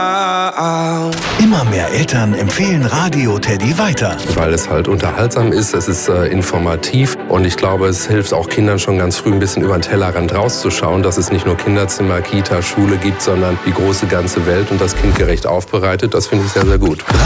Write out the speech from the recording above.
Immer mehr Eltern empfehlen Radio Teddy weiter. Weil es halt unterhaltsam ist, es ist informativ und ich glaube, es hilft auch Kindern schon ganz früh ein bisschen über den Tellerrand rauszuschauen, dass es nicht nur Kinderzimmer, Kita, Schule gibt, sondern die große ganze Welt und das kindgerecht aufbereitet. Das finde ich sehr, sehr gut.